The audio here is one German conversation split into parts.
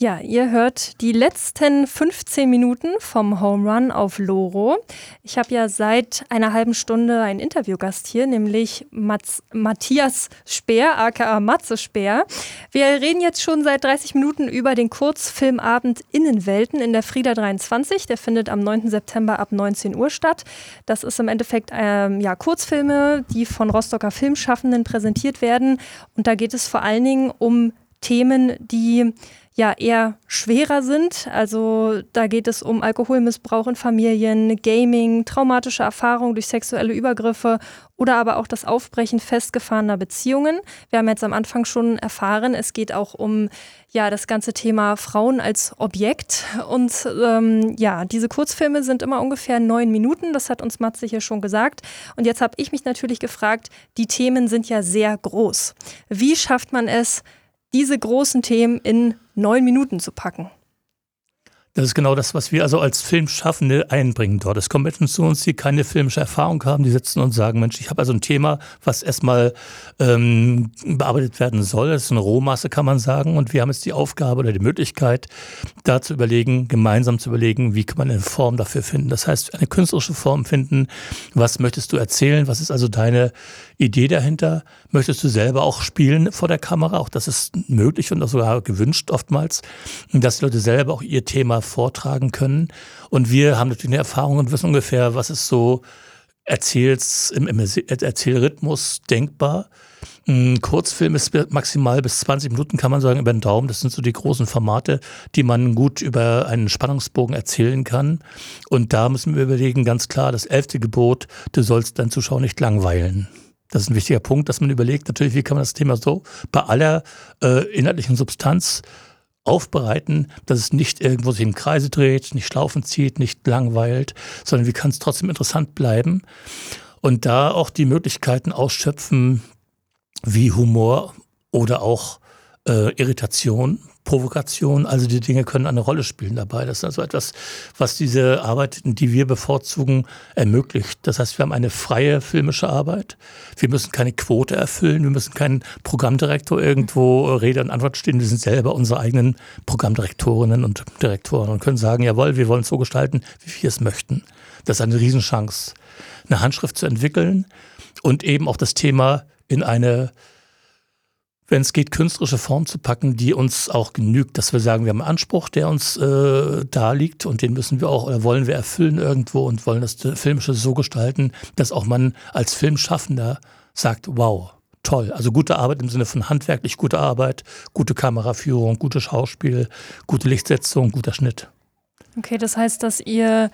Ja, ihr hört die letzten 15 Minuten vom Home Run auf Loro. Ich habe ja seit einer halben Stunde einen Interviewgast hier, nämlich Matthias Speer, aka Matze Speer. Wir reden jetzt schon seit 30 Minuten über den Kurzfilmabend Innenwelten in der Frieda 23. Der findet am 9. September ab 19 Uhr statt. Das ist im Endeffekt Kurzfilme, die von Rostocker Filmschaffenden präsentiert werden. Und da geht es vor allen Dingen um Themen, die eher schwerer sind. Also da geht es um Alkoholmissbrauch in Familien, Gaming, traumatische Erfahrungen durch sexuelle Übergriffe oder aber auch das Aufbrechen festgefahrener Beziehungen. Wir haben jetzt am Anfang schon erfahren, es geht auch um das ganze Thema Frauen als Objekt. Und diese Kurzfilme sind immer ungefähr 9 Minuten. Das hat uns Matze hier schon gesagt. Und jetzt habe ich mich natürlich gefragt, die Themen sind ja sehr groß. Wie schafft man es, diese großen Themen in 9 Minuten zu packen? Das ist genau das, was wir also als Filmschaffende einbringen dort. Es kommen Menschen zu uns, die keine filmische Erfahrung haben, die sitzen und sagen, Mensch, ich habe also ein Thema, was erstmal bearbeitet werden soll. Das ist eine Rohmasse, kann man sagen. Und wir haben jetzt die Aufgabe oder die Möglichkeit, da zu überlegen, gemeinsam zu überlegen, wie kann man eine Form dafür finden. Das heißt, eine künstlerische Form finden. Was möchtest du erzählen? Was ist also deine Idee dahinter? Möchtest du selber auch spielen vor der Kamera? Auch das ist möglich und auch sogar gewünscht oftmals, dass die Leute selber auch ihr Thema vortragen können. Und wir haben natürlich eine Erfahrung und wissen ungefähr, was ist so im Erzählrhythmus denkbar. Ein Kurzfilm ist maximal bis 20 Minuten, kann man sagen, über den Daumen. Das sind so die großen Formate, die man gut über einen Spannungsbogen erzählen kann. Und da müssen wir überlegen, ganz klar, das 11. Gebot, du sollst deinen Zuschauer nicht langweilen. Das ist ein wichtiger Punkt, dass man überlegt, natürlich, wie kann man das Thema so bei aller inhaltlichen Substanz aufbereiten, dass es nicht irgendwo sich im Kreise dreht, nicht Schlaufen zieht, nicht langweilt, sondern wie kann es trotzdem interessant bleiben und da auch die Möglichkeiten ausschöpfen, wie Humor oder auch Irritation, Provokation, also die Dinge können eine Rolle spielen dabei. Das ist also etwas, was diese Arbeit, die wir bevorzugen, ermöglicht. Das heißt, wir haben eine freie filmische Arbeit. Wir müssen keine Quote erfüllen. Wir müssen keinen Programmdirektor irgendwo Rede und Antwort stehen. Wir sind selber unsere eigenen Programmdirektorinnen und Direktoren und können sagen, jawohl, wir wollen es so gestalten, wie wir es möchten. Das ist eine Riesenchance, eine Handschrift zu entwickeln und eben auch das Thema in eine, wenn es geht, künstlerische Form zu packen, die uns auch genügt, dass wir sagen, wir haben einen Anspruch, der uns da liegt und den müssen wir auch oder wollen wir erfüllen irgendwo und wollen das Filmische so gestalten, dass auch man als Filmschaffender sagt, wow, toll. Also gute Arbeit im Sinne von handwerklich gute Arbeit, gute Kameraführung, gutes Schauspiel, gute Lichtsetzung, guter Schnitt. Okay, das heißt, dass ihr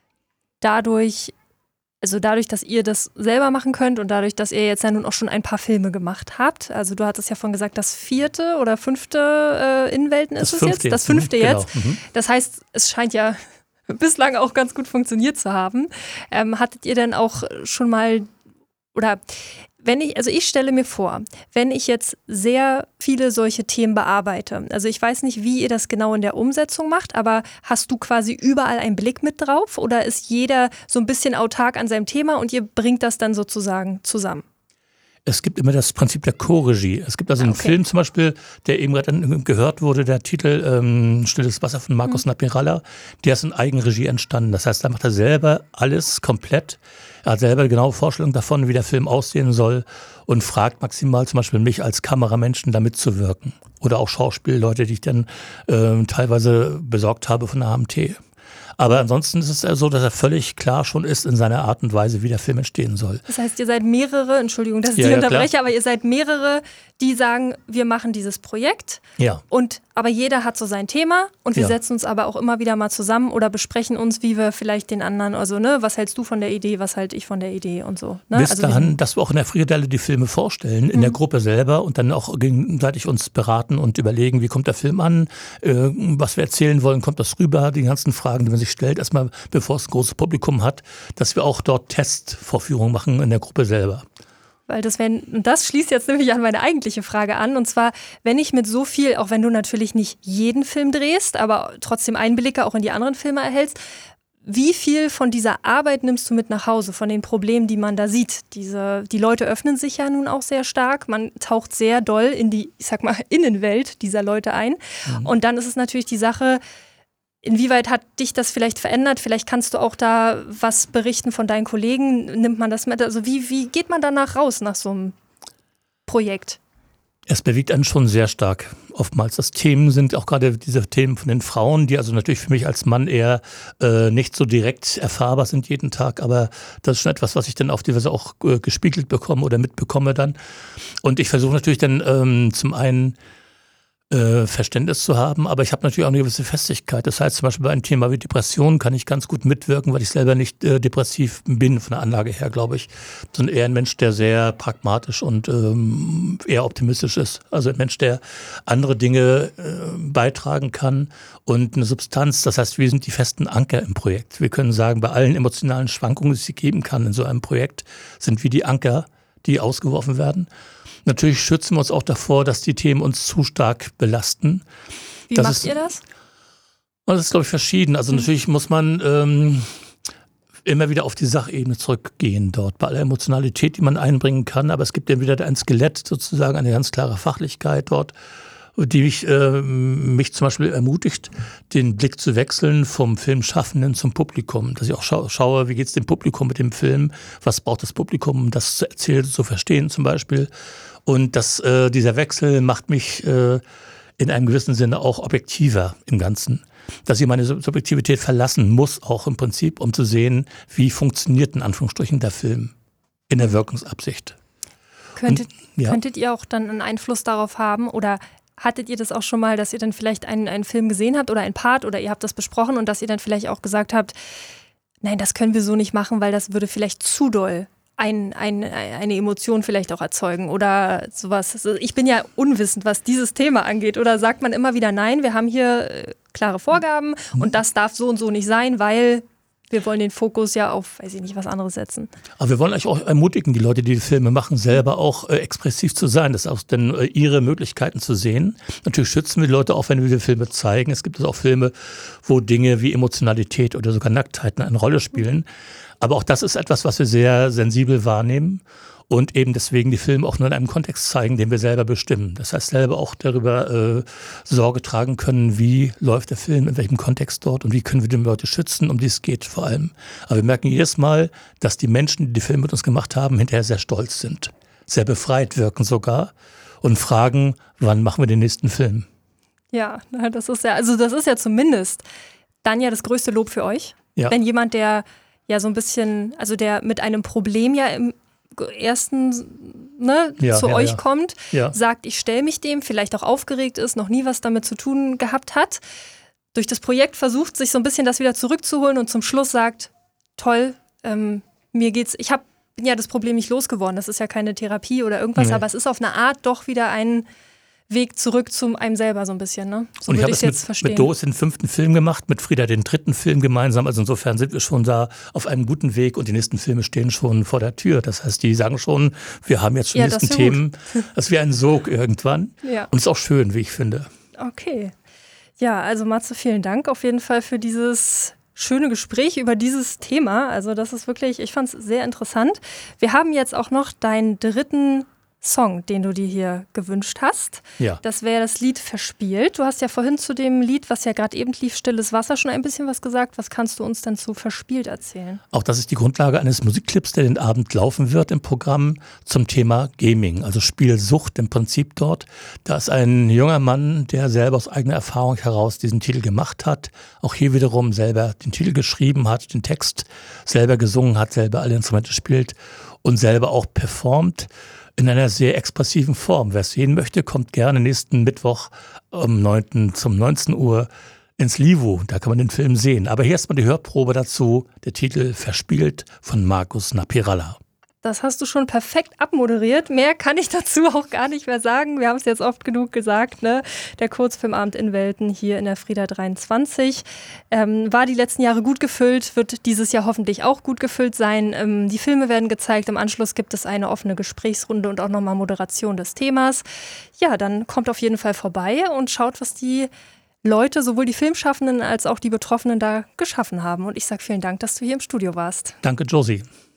dadurch, dass ihr das selber machen könnt und dadurch, dass ihr jetzt ja nun auch schon ein paar Filme gemacht habt, also du hattest ja vorhin gesagt, das 4. oder 5. Innenwelten ist es jetzt? Das 5. jetzt. Genau. Das heißt, es scheint ja bislang auch ganz gut funktioniert zu haben. Hattet ihr denn auch schon mal, oder ich stelle mir vor, wenn ich jetzt sehr viele solche Themen bearbeite, also ich weiß nicht, wie ihr das genau in der Umsetzung macht, aber hast du quasi überall einen Blick mit drauf oder ist jeder so ein bisschen autark an seinem Thema und ihr bringt das dann sozusagen zusammen? Es gibt immer das Prinzip der Co-Regie. Es gibt also einen Film zum Beispiel, der eben gerade gehört wurde, der Titel Stilles Wasser von Markus Napiralla, der ist in Eigenregie entstanden. Das heißt, da macht er selber alles komplett. Er hat selber eine genaue Vorstellung davon, wie der Film aussehen soll und fragt maximal zum Beispiel mich als Kameramenschen, da mitzuwirken. Oder auch Schauspielleute, die ich dann teilweise besorgt habe von der HMT. Aber ansonsten ist es ja so, dass er völlig klar schon ist in seiner Art und Weise, wie der Film entstehen soll. Das heißt, ihr seid mehrere, Entschuldigung, dass ich Sie unterbreche, aber ihr seid mehrere, die sagen, wir machen dieses Projekt. Ja. Aber jeder hat so sein Thema und wir setzen uns aber auch immer wieder mal zusammen oder besprechen uns, wie wir vielleicht den anderen, also was hältst du von der Idee, was halte ich von der Idee und so. Ne? Bis dahin, dass wir auch in der Friedelle die Filme vorstellen, in der Gruppe selber und dann auch gegenseitig uns beraten und überlegen, wie kommt der Film an, was wir erzählen wollen, kommt das rüber, die ganzen Fragen, die man sich stellt, erstmal bevor es ein großes Publikum hat, dass wir auch dort Testvorführungen machen in der Gruppe selber. Weil das schließt jetzt nämlich an meine eigentliche Frage an. Und zwar, wenn ich mit so viel, auch wenn du natürlich nicht jeden Film drehst, aber trotzdem Einblicke auch in die anderen Filme erhältst, wie viel von dieser Arbeit nimmst du mit nach Hause, von den Problemen, die man da sieht? Die Leute öffnen sich ja nun auch sehr stark. Man taucht sehr doll in die, ich sag mal, Innenwelt dieser Leute ein. Und dann ist es natürlich die Sache, inwieweit hat dich das vielleicht verändert? Vielleicht kannst du auch da was berichten von deinen Kollegen. Nimmt man das mit? Also wie geht man danach raus nach so einem Projekt? Es bewegt einen schon sehr stark. Oftmals das Themen sind auch gerade diese Themen von den Frauen, die also natürlich für mich als Mann eher nicht so direkt erfahrbar sind jeden Tag, aber das ist schon etwas, was ich dann auf die Weise auch gespiegelt bekomme oder mitbekomme dann. Und ich versuche natürlich dann zum einen Verständnis zu haben, aber ich habe natürlich auch eine gewisse Festigkeit. Das heißt zum Beispiel bei einem Thema wie Depression kann ich ganz gut mitwirken, weil ich selber nicht depressiv bin von der Anlage her, glaube ich, sondern eher ein Mensch, der sehr pragmatisch und eher optimistisch ist. Also ein Mensch, der andere Dinge beitragen kann und eine Substanz. Das heißt, wir sind die festen Anker im Projekt. Wir können sagen, bei allen emotionalen Schwankungen, die es geben kann in so einem Projekt, sind wir die Anker, die ausgeworfen werden. Natürlich schützen wir uns auch davor, dass die Themen uns zu stark belasten. Wie macht ihr das? Das ist, glaube ich, verschieden. Also natürlich muss man immer wieder auf die Sachebene zurückgehen dort, bei aller Emotionalität, die man einbringen kann. Aber es gibt ja wieder ein Skelett, sozusagen eine ganz klare Fachlichkeit dort, die mich zum Beispiel ermutigt, den Blick zu wechseln vom Filmschaffenden zum Publikum. Dass ich auch schaue, wie geht es dem Publikum mit dem Film, was braucht das Publikum, um das zu erzählen, zu verstehen zum Beispiel. Und dieser Wechsel macht mich in einem gewissen Sinne auch objektiver im Ganzen. Dass ich meine Subjektivität verlassen muss, auch im Prinzip, um zu sehen, wie funktioniert in Anführungsstrichen der Film in der Wirkungsabsicht. Könntet ihr auch dann einen Einfluss darauf haben oder hattet ihr das auch schon mal, dass ihr dann vielleicht einen Film gesehen habt oder einen Part oder ihr habt das besprochen und dass ihr dann vielleicht auch gesagt habt, nein, das können wir so nicht machen, weil das würde vielleicht zu doll eine Emotion vielleicht auch erzeugen oder sowas. Also ich bin ja unwissend, was dieses Thema angeht. Oder sagt man immer wieder, nein, wir haben hier klare Vorgaben und das darf so und so nicht sein, weil wir wollen den Fokus ja auf, weiß ich nicht, was anderes setzen. Aber wir wollen eigentlich auch ermutigen, die Leute, die Filme machen, selber auch expressiv zu sein, das auch denn ihre Möglichkeiten zu sehen. Natürlich schützen wir die Leute auch, wenn wir die Filme zeigen. Es gibt auch Filme, wo Dinge wie Emotionalität oder sogar Nacktheiten eine Rolle spielen. Aber auch das ist etwas, was wir sehr sensibel wahrnehmen und eben deswegen die Filme auch nur in einem Kontext zeigen, den wir selber bestimmen. Das heißt, selber auch darüber Sorge tragen können, wie läuft der Film, in welchem Kontext dort und wie können wir die Leute schützen, um die es geht vor allem. Aber wir merken jedes Mal, dass die Menschen, die die Filme mit uns gemacht haben, hinterher sehr stolz sind, sehr befreit wirken sogar und fragen, wann machen wir den nächsten Film? Ja, das ist ja zumindest dann ja das größte Lob für euch. Ja. Wenn jemand, der ja so ein bisschen, also der mit einem Problem ja im ersten zu euch kommt, sagt, ich stelle mich dem, vielleicht auch aufgeregt ist, noch nie was damit zu tun gehabt hat, durch das Projekt versucht, sich so ein bisschen das wieder zurückzuholen und zum Schluss sagt, toll, mir geht's, bin ja das Problem nicht losgeworden, das ist ja keine Therapie oder irgendwas, aber es ist auf eine Art doch wieder ein Weg zurück zu einem selber so ein bisschen, ne? So und ich habe es mit Doris den 5. Film gemacht, mit Frieda den 3. Film gemeinsam. Also insofern sind wir schon da auf einem guten Weg und die nächsten Filme stehen schon vor der Tür. Das heißt, die sagen schon, wir haben jetzt schon die nächsten Themen. Das wäre ein Sog irgendwann. Ja. Und ist auch schön, wie ich finde. Okay. Ja, also Matze, vielen Dank auf jeden Fall für dieses schöne Gespräch über dieses Thema. Also das ist wirklich, ich fand es sehr interessant. Wir haben jetzt auch noch deinen 3. Song, den du dir hier gewünscht hast. Ja. Das wäre das Lied Verspielt. Du hast ja vorhin zu dem Lied, was ja gerade eben lief, Stilles Wasser, schon ein bisschen was gesagt. Was kannst du uns denn zu Verspielt erzählen? Auch das ist die Grundlage eines Musikclips, der den Abend laufen wird im Programm zum Thema Gaming, also Spielsucht im Prinzip dort. Da ist ein junger Mann, der selber aus eigener Erfahrung heraus diesen Titel gemacht hat. Auch hier wiederum selber den Titel geschrieben hat, den Text selber gesungen hat, selber alle Instrumente spielt und selber auch performt. In einer sehr expressiven Form. Wer es sehen möchte, kommt gerne nächsten Mittwoch um 19 Uhr ins Livo. Da kann man den Film sehen. Aber hier erstmal die Hörprobe dazu. Der Titel Verspielt von Markus Napiralla. Das hast du schon perfekt abmoderiert. Mehr kann ich dazu auch gar nicht mehr sagen. Wir haben es jetzt oft genug gesagt, ne? Der Kurzfilmabend in Welten hier in der Frieda 23 war die letzten Jahre gut gefüllt, wird dieses Jahr hoffentlich auch gut gefüllt sein. Die Filme werden gezeigt. Im Anschluss gibt es eine offene Gesprächsrunde und auch nochmal Moderation des Themas. Ja, dann kommt auf jeden Fall vorbei und schaut, was die Leute, sowohl die Filmschaffenden als auch die Betroffenen da geschaffen haben. Und ich sage vielen Dank, dass du hier im Studio warst. Danke, Josie.